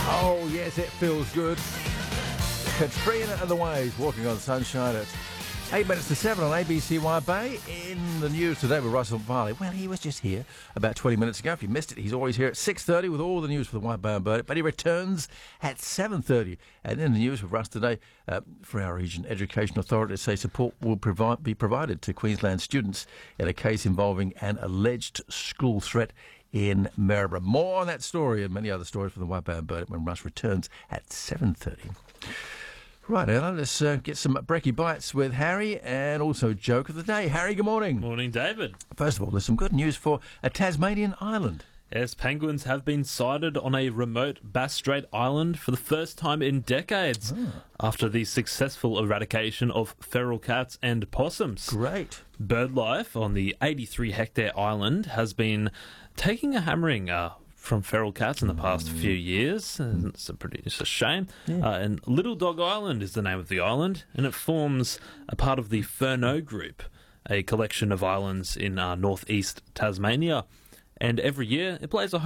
Oh, yes, it feels good. Katrina and the Waves, Walking on Sunshine at 8 minutes to 7 on ABCY Bay. In the news today with Russell Farley. Well, he was just here about 20 minutes ago. If you missed it, he's always here at 6:30 with all the news for the White Bay and Burnett. But he returns at 7:30. And in the news with Russ today, for our region, education authorities say support will be provided to Queensland students in a case involving an alleged school threat in Maryborough. More on that story and many other stories from the White Bay and Burnett when Russ returns at 7:30. Right, Ella, let's get some brekkie bites with Harry and also joke of the day. Harry, good morning. Morning, David. First of all, there's some good news for a Tasmanian island. Yes, penguins have been sighted on a remote Bass Strait island for the first time in decades after the successful eradication of feral cats and possums. Great. Bird life on the 83-hectare island has been taking a hammering from feral cats in the past few years. It's a shame. Yeah. And Little Dog Island is the name of the island, and it forms a part of the Furneaux Group, a collection of islands in northeast Tasmania. And every year it plays a